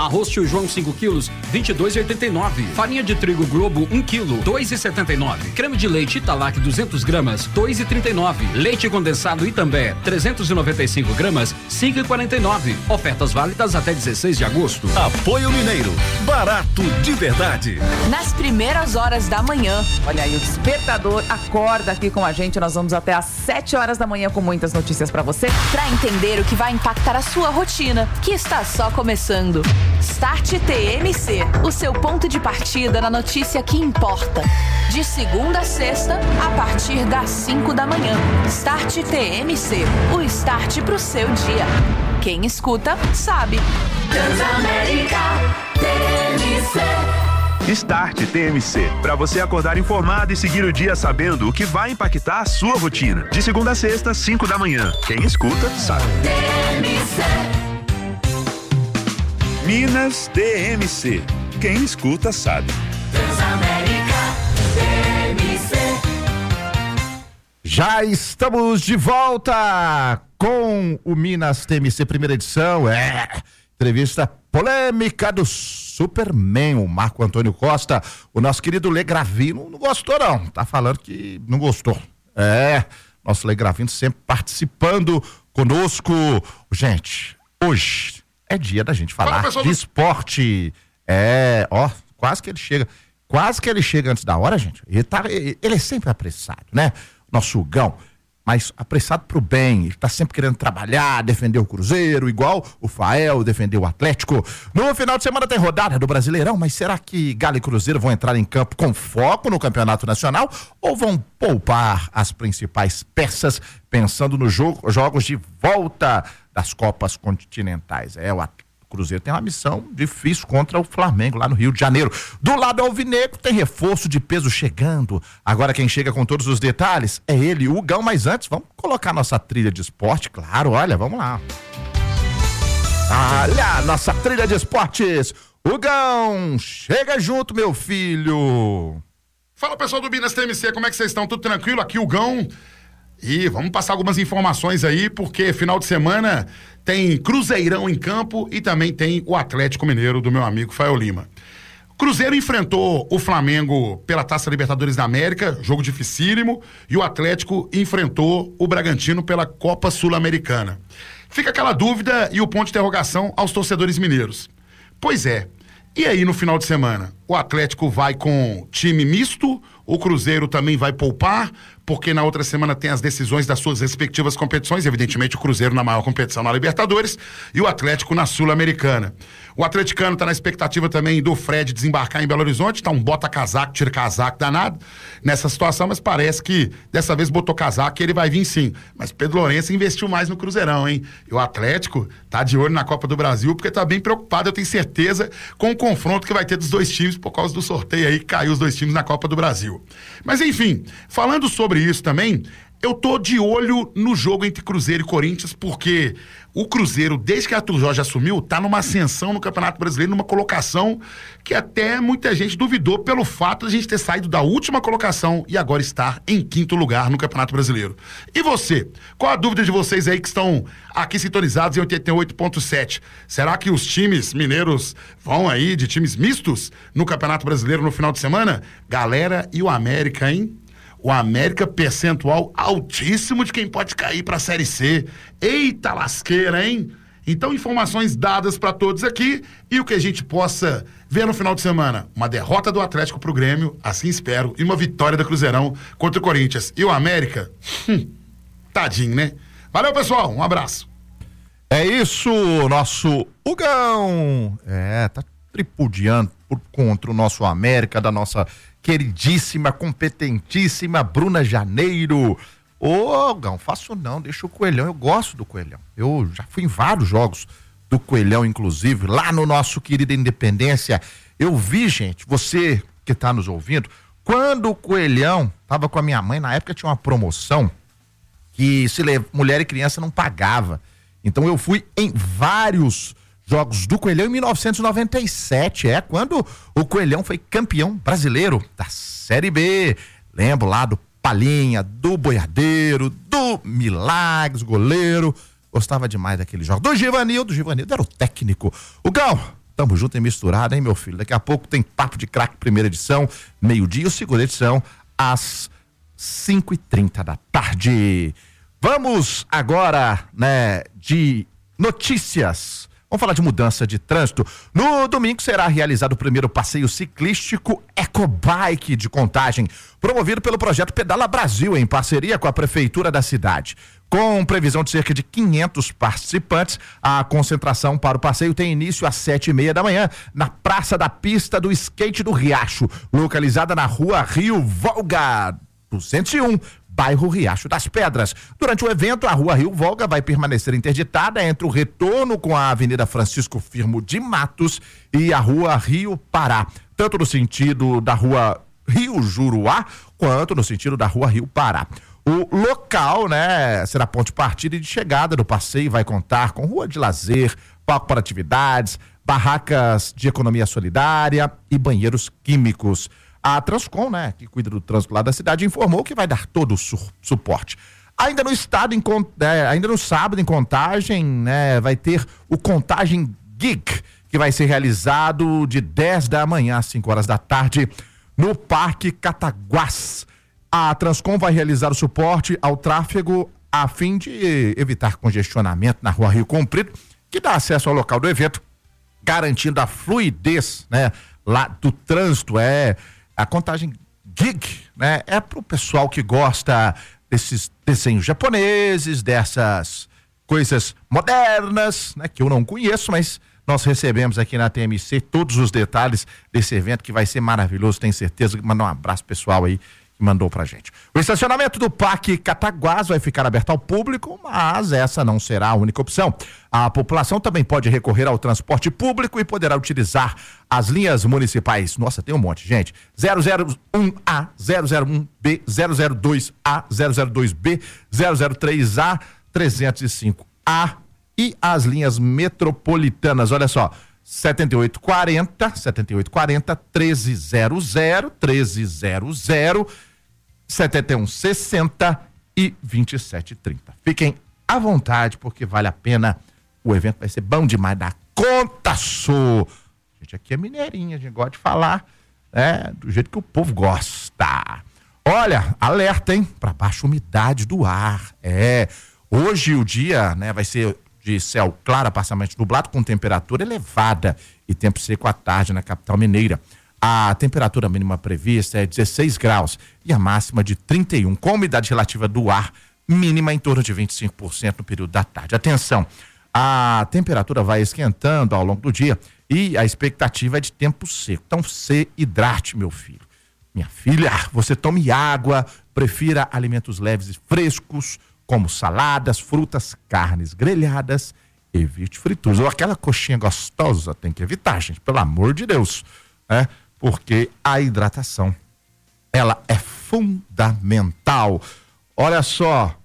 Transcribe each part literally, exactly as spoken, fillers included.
Arroz Tio João cinco quilos, vinte e dois e oitenta e nove. Farinha de trigo Globo um quilo, dois e setenta e nove. Creme de leite Italac duzentas gramas, dois e trinta e nove. Leite condensado Itambé trezentos e noventa e cinco gramas, cinco e quarenta e nove. Ofertas válidas até dezesseis de agosto. Apoio Mineiro, barato de verdade. Nas primeiras horas da manhã, olha aí, o despertador acorda aqui com a gente. Nós vamos até às sete horas da manhã com muitas notícias pra você, pra entender o que vai impactar a sua rotina, que está só começando. Start T M C, o seu ponto de partida na notícia que importa. De segunda a sexta, a partir das cinco da manhã. Start T M C, o start pro seu dia. Quem escuta, sabe. Transamérica T M C. Start T M C, para você acordar informado e seguir o dia sabendo o que vai impactar a sua rotina. De segunda a sexta, cinco da manhã. Quem escuta, sabe. T M C. Minas T M C. Quem escuta, sabe. Transamérica T M C. Já estamos de volta com o Minas T M C, primeira edição. É, entrevista polêmica do Superman, o Marco Antônio Costa. O nosso querido Lê Gravino não gostou não, tá falando que não gostou. É, nosso Lê Gravino sempre participando conosco. Gente, hoje é dia da gente falar Fala, de esporte. É, ó, quase que ele chega, quase que ele chega antes da hora, gente. Ele, tá, ele é sempre apressado, né? Nosso Hugão, mas apressado pro bem. Ele tá sempre querendo trabalhar, defender o Cruzeiro, igual o Fael defendeu o Atlético. No final de semana tem rodada do Brasileirão, mas será que Galo e Cruzeiro vão entrar em campo com foco no Campeonato Nacional ou vão poupar as principais peças pensando nos jogo, jogos de volta das Copas Continentais? É, o Cruzeiro tem uma missão difícil contra o Flamengo lá no Rio de Janeiro. Do lado alvinegro tem reforço de peso chegando. Agora quem chega com todos os detalhes é ele, o Hugão. Mas antes, vamos colocar nossa trilha de esporte, claro, olha, vamos lá. Olha, nossa trilha de esportes. Hugão, chega junto, meu filho. Fala, pessoal do Minas T M C, como é que vocês estão? Tudo tranquilo? Aqui o Hugão. E vamos passar algumas informações aí, porque final de semana tem Cruzeirão em campo e também tem o Atlético Mineiro do meu amigo Fael Lima. O Cruzeiro enfrentou o Flamengo pela Taça Libertadores da América, jogo dificílimo, e o Atlético enfrentou o Bragantino pela Copa Sul-Americana. Fica aquela dúvida e o ponto de interrogação aos torcedores mineiros. Pois é, e aí no final de semana? O Atlético vai com time misto, o Cruzeiro também vai poupar, porque na outra semana tem as decisões das suas respectivas competições, evidentemente o Cruzeiro na maior competição na Libertadores e o Atlético na Sul-Americana. O atleticano tá na expectativa também do Fred desembarcar em Belo Horizonte, tá um bota-casaco, tira-casaco danado nessa situação, mas parece que dessa vez botou casaco e ele vai vir sim. Mas Pedro Lourenço investiu mais no Cruzeirão, hein? E o Atlético tá de olho na Copa do Brasil, porque tá bem preocupado, eu tenho certeza, com o confronto que vai ter dos dois times por causa do sorteio aí, que caiu os dois times na Copa do Brasil. Mas enfim, falando sobre isso também, eu tô de olho no jogo entre Cruzeiro e Corinthians, porque o Cruzeiro, desde que Arthur Jorge assumiu, tá numa ascensão no Campeonato Brasileiro, numa colocação que até muita gente duvidou pelo fato de a gente ter saído da última colocação e agora estar em quinto lugar no Campeonato Brasileiro. E você? Qual a dúvida de vocês aí que estão aqui sintonizados em oitenta e oito ponto sete? Será que os times mineiros vão aí de times mistos no Campeonato Brasileiro no final de semana? Galera, e o América, hein? O América, percentual altíssimo de quem pode cair para a Série C. Eita lasqueira, hein? Então, informações dadas para todos aqui e o que a gente possa ver no final de semana. Uma derrota do Atlético pro Grêmio, assim espero, e uma vitória do Cruzeirão contra o Corinthians. E o América? Hum, tadinho, né? Valeu, pessoal. Um abraço. É isso, nosso Hugão. É, tá tripudiando por contra o nosso América, da nossa queridíssima, competentíssima Bruna Janeiro. Ô, Gão, faço não, deixa o Coelhão, eu gosto do Coelhão. Eu já fui em vários jogos do Coelhão, inclusive, lá no nosso querido Independência. Eu vi, gente, você que tá nos ouvindo, quando o Coelhão tava com a minha mãe, na época tinha uma promoção que se le... mulher e criança não pagava. Então eu fui em vários jogos do Coelhão em mil novecentos e noventa e sete, é quando o Coelhão foi campeão brasileiro da Série B. Lembro lá do Palinha, do Boiadeiro, do Milagres, goleiro. Gostava demais daquele jogo. Do Givanildo, do Givanildo era o técnico. O Gão, Tamo junto e misturado, hein, meu filho? Daqui a pouco tem Papo de Craque, primeira edição, meio-dia, segunda edição, às cinco e trinta da tarde. Vamos agora, né, de notícias. Vamos falar de mudança de trânsito. No domingo será realizado o primeiro passeio ciclístico Ecobike de Contagem, promovido pelo projeto Pedala Brasil, em parceria com a prefeitura da cidade. Com previsão de cerca de quinhentos participantes, a concentração para o passeio tem início às sete e meia da manhã, na Praça da Pista do Skate do Riacho, localizada na rua Rio Volga duzentos e um, bairro Riacho das Pedras. Durante o evento, a rua Rio Volga vai permanecer interditada entre o retorno com a Avenida Francisco Firmo de Matos e a rua Rio Pará, tanto no sentido da rua Rio Juruá, quanto no sentido da rua Rio Pará. O local, né, será ponto de partida e de chegada do passeio, vai contar com rua de lazer, palco para atividades, barracas de economia solidária e banheiros químicos. A Transcom, né, que cuida do trânsito lá da cidade, informou que vai dar todo o su- suporte. Ainda no estado, em, é, ainda no sábado, em Contagem, né, vai ter o Contagem Geek, que vai ser realizado de dez da manhã às cinco horas da tarde no Parque Cataguás. A Transcom vai realizar o suporte ao tráfego a fim de evitar congestionamento na rua Rio Comprido, que dá acesso ao local do evento, garantindo a fluidez, né, lá do trânsito. É a Contagem Geek, né, é pro pessoal que gosta desses desenhos japoneses, dessas coisas modernas, né, que eu não conheço, mas nós recebemos aqui na T M C todos os detalhes desse evento que vai ser maravilhoso, tenho certeza. Mandar um abraço pessoal aí que mandou pra gente. O estacionamento do Parque Cataguás vai ficar aberto ao público, mas essa não será a única opção. A população também pode recorrer ao transporte público e poderá utilizar as linhas municipais. Nossa, tem um monte, gente. zero zero um A, zero zero um B, zero zero dois A, zero zero dois B, zero zero três A, trezentos e cinco A e as linhas metropolitanas. Olha só, setenta e oito quarenta, setenta e oito quarenta, treze zero zero, treze zero zero, setenta e um sessenta e vinte e sete trinta. Fiquem à vontade, porque vale a pena. O evento vai ser bom demais, da conta, sou. A gente aqui é mineirinha, a gente gosta de falar, né, do jeito que o povo gosta. Olha, alerta, hein, para baixa umidade do ar. É, hoje o dia, né, vai ser de céu claro, parcialmente nublado, com temperatura elevada e tempo seco à tarde na capital mineira. A temperatura mínima prevista é dezesseis graus e a máxima de trinta e um, com umidade relativa do ar mínima em torno de vinte e cinco por cento no período da tarde. Atenção, a temperatura vai esquentando ao longo do dia e a expectativa é de tempo seco. Então se hidrate, meu filho. Minha filha, você tome água, prefira alimentos leves e frescos, como saladas, frutas, carnes grelhadas, evite frituras. Ou aquela coxinha gostosa, tem que evitar, gente, pelo amor de Deus, né? Porque a hidratação, ela é fundamental. Olha só,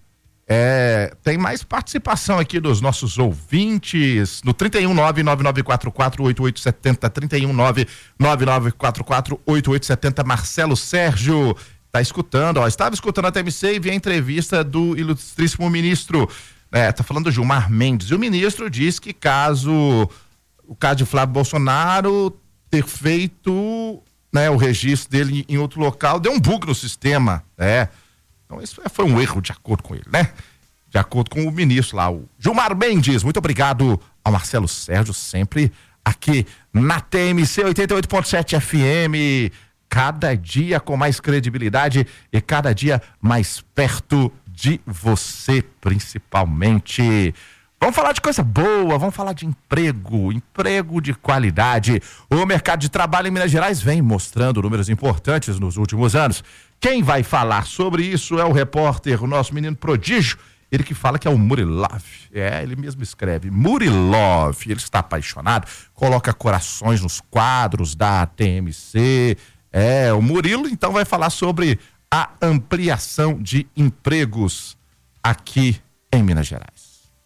é, tem mais participação aqui dos nossos ouvintes, no trinta e um, nove nove nove quatro quatro, oito oito sete zero, trinta e um, nove nove nove quatro quatro, oito oito sete zero, Marcelo Sérgio, tá escutando, ó, estava escutando a T M C e vi a entrevista do ilustríssimo ministro, é, tá falando do Gilmar Mendes, e o ministro diz que caso o caso de Flávio Bolsonaro ter feito, né, o registro dele em outro local, deu um bug no sistema, é, então isso foi um erro de acordo com ele, né, de acordo com o ministro lá, o Gilmar Mendes. Muito obrigado ao Marcelo Sérgio, sempre aqui na T M C oitenta e oito ponto sete F M, cada dia com mais credibilidade e cada dia mais perto de você, principalmente. Vamos falar de coisa boa, vamos falar de emprego, emprego de qualidade. O mercado de trabalho em Minas Gerais vem mostrando números importantes nos últimos anos. Quem vai falar sobre isso é o repórter, o nosso menino prodígio, ele que fala que é o Murilov. É, ele mesmo escreve Murilov. Ele está apaixonado, coloca corações nos quadros da T M C. É, o Murilo então vai falar sobre a ampliação de empregos aqui em Minas Gerais.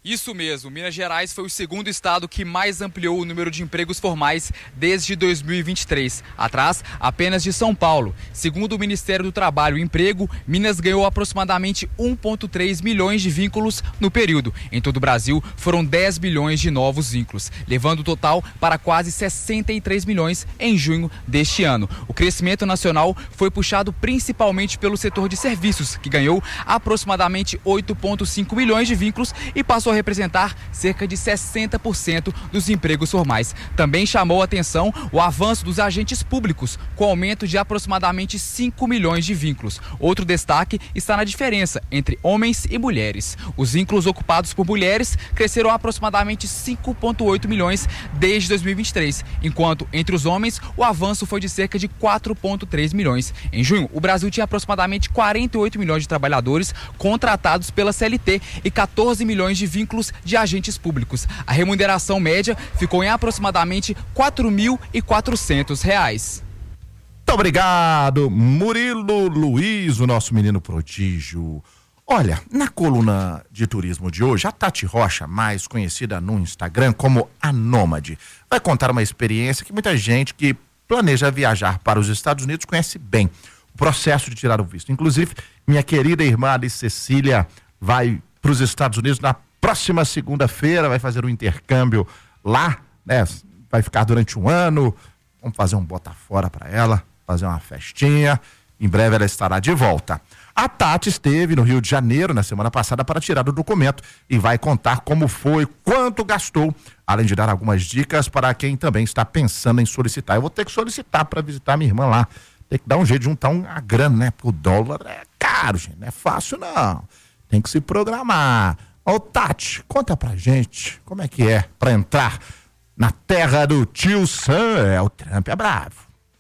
Isso mesmo, Minas Gerais foi o segundo estado que mais ampliou o número de empregos formais desde dois mil e vinte e três, atrás apenas de São Paulo. Segundo o Ministério do Trabalho e Emprego, Minas ganhou aproximadamente um vírgula três milhões de vínculos no período. Em todo o Brasil, foram dez milhões de novos vínculos, levando o total para quase sessenta e três milhões em junho deste ano. O crescimento nacional foi puxado principalmente pelo setor de serviços, que ganhou aproximadamente oito vírgula cinco milhões de vínculos e passou a representar cerca de sessenta por cento dos empregos formais. Também chamou a atenção o avanço dos agentes públicos, com aumento de aproximadamente cinco milhões de vínculos. Outro destaque está na diferença entre homens e mulheres. Os vínculos ocupados por mulheres cresceram aproximadamente cinco vírgula oito milhões desde dois mil e vinte e três, enquanto entre os homens o avanço foi de cerca de quatro vírgula três milhões. Em junho, o Brasil tinha aproximadamente quarenta e oito milhões de trabalhadores contratados pela C L T e quatorze milhões de vínculos de agentes públicos. A remuneração média ficou em aproximadamente quatro mil e quatrocentos reais. Muito obrigado, Murilo Luiz, o nosso menino prodígio. Olha, na coluna de turismo de hoje, a Tati Rocha, mais conhecida no Instagram como a Nômade, vai contar uma experiência que muita gente que planeja viajar para os Estados Unidos conhece bem. O processo de tirar o visto. Inclusive, minha querida irmã Alice Cecília vai para os Estados Unidos na próxima segunda-feira, vai fazer um intercâmbio lá, né? Vai ficar durante um ano. Vamos fazer um bota fora para ela, fazer uma festinha. Em breve ela estará de volta. A Tati esteve no Rio de Janeiro na semana passada para tirar o documento e vai contar como foi, quanto gastou, além de dar algumas dicas para quem também está pensando em solicitar. Eu vou ter que solicitar para visitar minha irmã lá. Tem que dar um jeito de juntar uma grana, né? Porque o dólar é caro, gente. Não é fácil, não. Tem que se programar. Ô, Tati, conta pra gente como é que é pra entrar na terra do tio Sam. É, o Trump é bravo.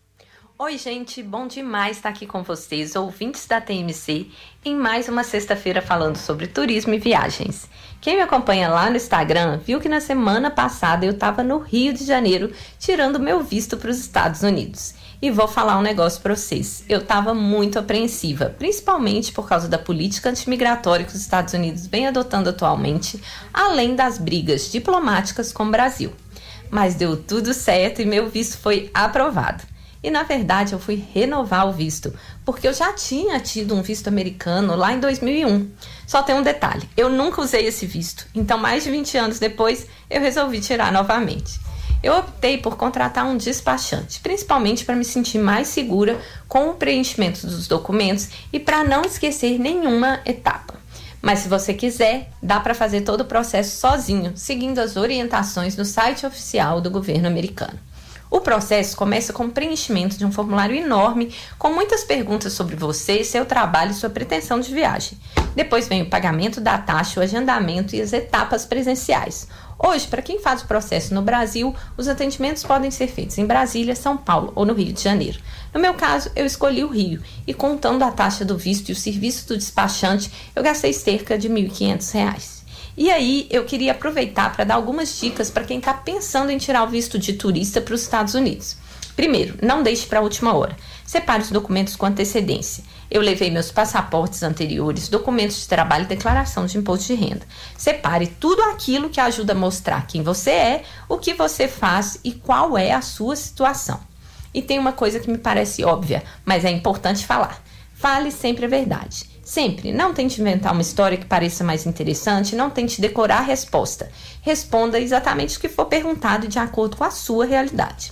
Oi, gente, bom demais estar aqui com vocês, ouvintes da T M C, em mais uma sexta-feira falando sobre turismo e viagens. Quem me acompanha lá no Instagram viu que na semana passada eu estava no Rio de Janeiro tirando meu visto para os Estados Unidos. E vou falar um negócio para vocês. Eu estava muito apreensiva, principalmente por causa da política antimigratória que os Estados Unidos vem adotando atualmente, além das brigas diplomáticas com o Brasil. Mas deu tudo certo e meu visto foi aprovado. E na verdade eu fui renovar o visto, porque eu já tinha tido um visto americano lá em dois mil e um. Só tem um detalhe, eu nunca usei esse visto, então mais de vinte anos depois eu resolvi tirar novamente. Eu optei por contratar um despachante, principalmente para me sentir mais segura com o preenchimento dos documentos e para não esquecer nenhuma etapa. Mas se você quiser, dá para fazer todo o processo sozinho, seguindo as orientações no site oficial do governo americano. O processo começa com o preenchimento de um formulário enorme com muitas perguntas sobre você, seu trabalho e sua pretensão de viagem. Depois vem o pagamento da taxa, o agendamento e as etapas presenciais. Hoje, para quem faz o processo no Brasil, os atendimentos podem ser feitos em Brasília, São Paulo ou no Rio de Janeiro. No meu caso, eu escolhi o Rio e, contando a taxa do visto e o serviço do despachante, eu gastei cerca de mil e quinhentos reais. E aí, eu queria aproveitar para dar algumas dicas para quem está pensando em tirar o visto de turista para os Estados Unidos. Primeiro, não deixe para a última hora. Separe os documentos com antecedência. Eu levei meus passaportes anteriores, documentos de trabalho e declaração de imposto de renda. Separe tudo aquilo que ajuda a mostrar quem você é, o que você faz e qual é a sua situação. E tem uma coisa que me parece óbvia, mas é importante falar. Fale sempre a verdade. Sempre. Não tente inventar uma história que pareça mais interessante, não tente decorar a resposta. Responda exatamente o que for perguntado de acordo com a sua realidade.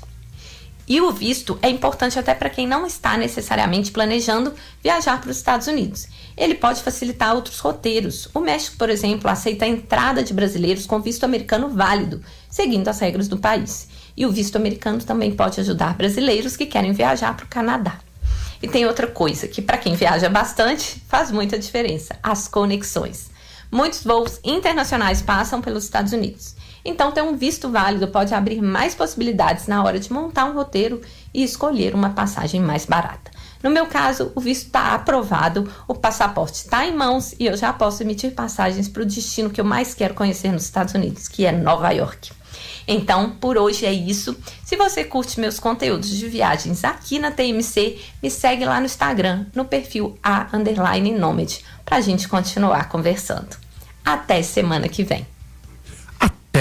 E o visto é importante até para quem não está necessariamente planejando viajar para os Estados Unidos. Ele pode facilitar outros roteiros. O México, por exemplo, aceita a entrada de brasileiros com visto americano válido, seguindo as regras do país. E o visto americano também pode ajudar brasileiros que querem viajar para o Canadá. E tem outra coisa que, para quem viaja bastante, faz muita diferença: as conexões. Muitos voos internacionais passam pelos Estados Unidos. Então, ter um visto válido pode abrir mais possibilidades na hora de montar um roteiro e escolher uma passagem mais barata. No meu caso, o visto está aprovado, o passaporte está em mãos e eu já posso emitir passagens para o destino que eu mais quero conhecer nos Estados Unidos, que é Nova York. Então, por hoje é isso. Se você curte meus conteúdos de viagens aqui na T M C, me segue lá no Instagram, no perfil a underline nômade, para a gente continuar conversando. Até semana que vem.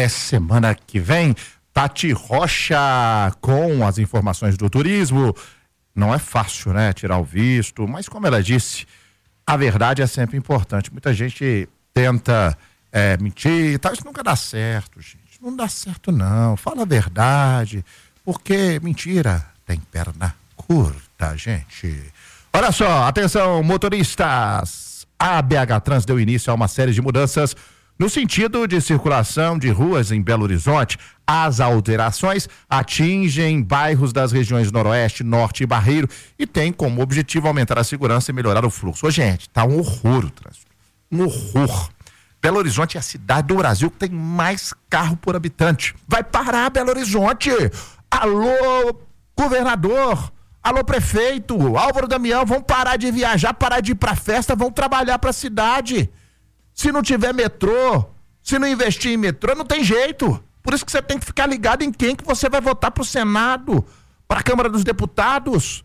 até semana que vem. Tati Rocha com as informações do turismo. Não é fácil, né, tirar o visto, mas como ela disse, a verdade é sempre importante. Muita gente tenta é, mentir, tá? Isso nunca dá certo, gente. Não dá certo não, fala a verdade, porque mentira tem perna curta, gente. Olha só, atenção, motoristas. A B H Trans deu início a uma série de mudanças no sentido de circulação de ruas em Belo Horizonte. As alterações atingem bairros das regiões Noroeste, Norte e Barreiro e tem como objetivo aumentar a segurança e melhorar o fluxo. Ô, gente, tá um horror o trânsito. Um horror. Belo Horizonte é a cidade do Brasil que tem mais carro por habitante. Vai parar Belo Horizonte. Alô, governador. Alô, prefeito. Álvaro Damião, vão parar de viajar, parar de ir pra festa, vão trabalhar pra cidade. Se não tiver metrô, se não investir em metrô, não tem jeito. Por isso que você tem que ficar ligado em quem que você vai votar pro Senado, pra Câmara dos Deputados,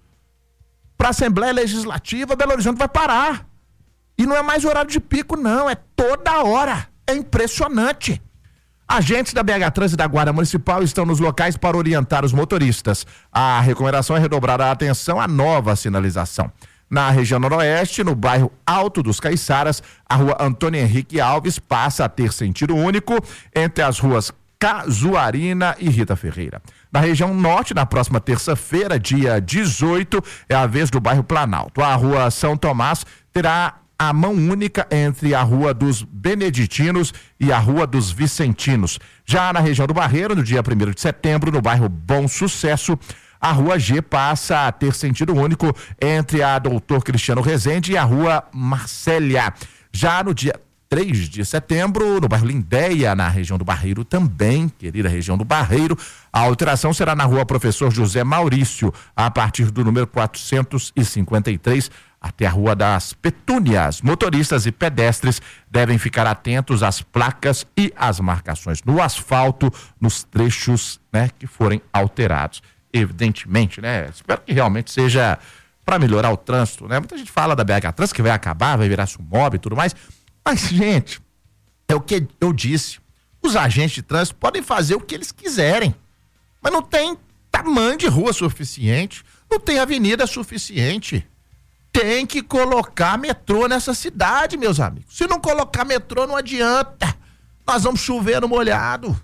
pra Assembleia Legislativa. Belo Horizonte vai parar. E não é mais horário de pico, não. É toda hora. É impressionante. Agentes da B H Trans e da Guarda Municipal estão nos locais para orientar os motoristas. A recomendação é redobrar a atenção à nova sinalização. Na região noroeste, no bairro Alto dos Caiçaras, a rua Antônio Henrique Alves passa a ter sentido único entre as ruas Casuarina e Rita Ferreira. Na região norte, na próxima terça-feira, dia dezoito, é a vez do bairro Planalto. A rua São Tomás terá a mão única entre a Rua dos Beneditinos e a Rua dos Vicentinos. Já na região do Barreiro, no dia primeiro de setembro, no bairro Bom Sucesso, a Rua G passa a ter sentido único entre a Doutor Cristiano Rezende e a Rua Marcélia. Já no dia três de setembro, no bairro Lindéia, na região do Barreiro também, querida região do Barreiro, a alteração será na Rua Professor José Maurício, a partir do número quatrocentos e cinquenta e três, até a Rua das Petúnias. Motoristas e pedestres devem ficar atentos às placas e às marcações no asfalto, nos trechos, né, que forem alterados. Evidentemente, né? Espero que realmente seja para melhorar o trânsito, né? Muita gente fala da B H Trans que vai acabar, vai virar Sumob e tudo mais, mas, gente, é o que eu disse, os agentes de trânsito podem fazer o que eles quiserem, mas não tem tamanho de rua suficiente, não tem avenida suficiente. Tem que colocar metrô nessa cidade, meus amigos. Se não colocar metrô, não adianta. Nós vamos chover no molhado.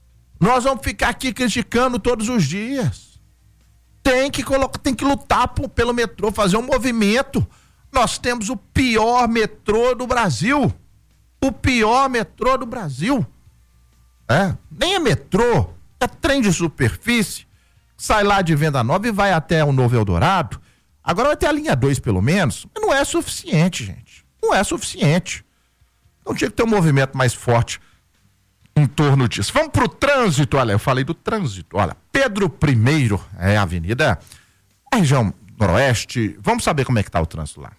Nós vamos ficar aqui criticando todos os dias. Tem que colocar, tem que lutar por, pelo metrô, fazer um movimento. Nós temos o pior metrô do Brasil. O pior metrô do Brasil. É, nem é metrô, é trem de superfície. Sai lá de Venda Nova e vai até o Novo Eldorado. Agora vai ter a linha dois, pelo menos, mas não é suficiente, gente. Não é suficiente. Então tinha que ter um movimento mais forte em torno disso. Vamos pro trânsito, olha, eu falei do trânsito. Olha, Pedro I, é a avenida, a região noroeste. Vamos saber como é que tá o trânsito lá.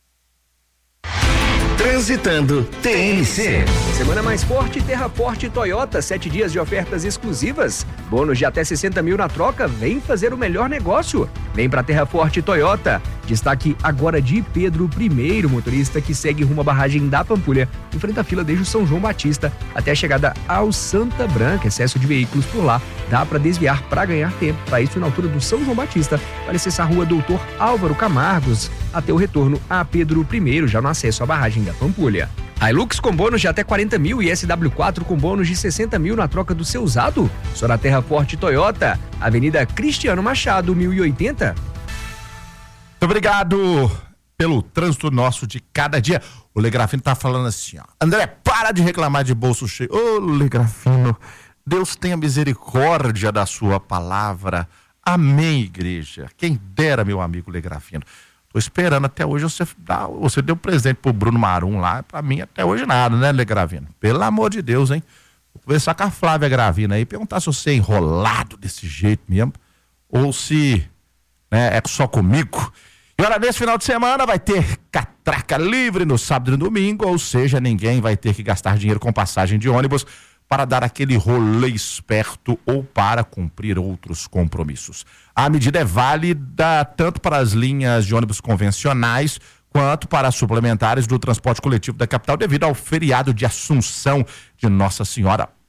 Transitando T N C. Semana mais forte, Terraforte Toyota, sete dias de ofertas exclusivas. Bônus de até sessenta mil na troca, vem fazer o melhor negócio. Vem pra Terraforte Toyota. Destaque agora de Pedro I, motorista que segue rumo à barragem da Pampulha. Enfrenta a fila desde o São João Batista até a chegada ao Santa Branca. Excesso de veículos por lá. Dá pra desviar pra ganhar tempo. Para isso, na altura do São João Batista, para acessar a rua Doutor Álvaro Camargos até o retorno a Pedro I, já no acesso à barragem da Pampulha. Hilux com bônus de até quarenta mil e S W quatro com bônus de sessenta mil na troca do seu usado. Só na Terraforte Toyota, Avenida Cristiano Machado, mil e oitenta. Muito obrigado pelo trânsito nosso de cada dia. O Legrafino tá falando assim, ó. André, para de reclamar de bolso cheio. Ô, Legrafino, Deus tenha misericórdia da sua palavra. Amém, igreja. Quem dera, meu amigo Legrafino. Tô esperando até hoje você dá, você deu presente pro Bruno Marum lá, pra mim até hoje nada, né, Legravino? Pelo amor de Deus, hein? Vou conversar com a Flávia Gravina aí, perguntar se você é enrolado desse jeito mesmo, ou se, né, é só comigo. E olha, nesse final de semana vai ter catraca livre no sábado e no domingo, ou seja, ninguém vai ter que gastar dinheiro com passagem de ônibus para dar aquele rolê esperto ou para cumprir outros compromissos. A medida é válida tanto para as linhas de ônibus convencionais quanto para as suplementares do transporte coletivo da capital devido ao feriado de Assunção de Nossa Senhora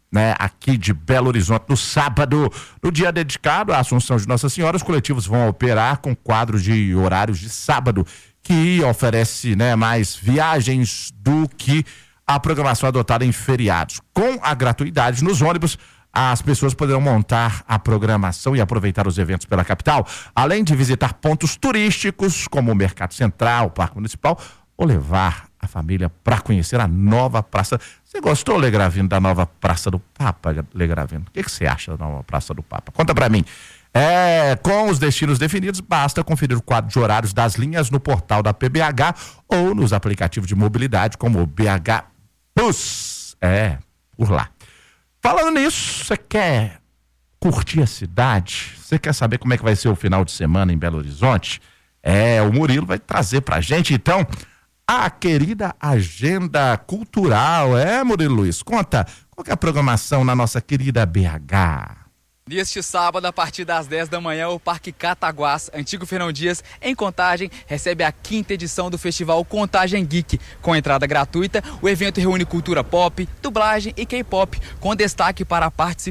né, aqui de Belo Horizonte no sábado. No dia dedicado à Assunção de Nossa Senhora, os coletivos vão operar com quadros de horários de sábado, que oferece, né, mais viagens do que a programação adotada em feriados. Com a gratuidade nos ônibus, as pessoas poderão montar a programação e aproveitar os eventos pela capital, além de visitar pontos turísticos como o Mercado Central, o Parque Municipal, ou levar a família para conhecer a nova Praça. Você gostou, Legravino, da nova Praça do Papa, Legravino? O que, que você acha da nova Praça do Papa? Conta para mim. É, com os destinos definidos, basta conferir o quadro de horários das linhas no portal da P B H ou nos aplicativos de mobilidade como o B H Bus. É, por lá. Falando nisso, você quer curtir a cidade? Você quer saber como é que vai ser o final de semana em Belo Horizonte? É, o Murilo vai trazer pra gente, então, a querida agenda cultural. É, Murilo Luiz, conta, qual que é a programação na nossa querida B H? Neste sábado, a partir das dez da manhã, o Parque Cataguás, Antigo Fernão Dias, em Contagem, recebe a quinta edição do Festival Contagem Geek. Com entrada gratuita, o evento reúne cultura pop, dublagem e K-pop, com destaque para a participação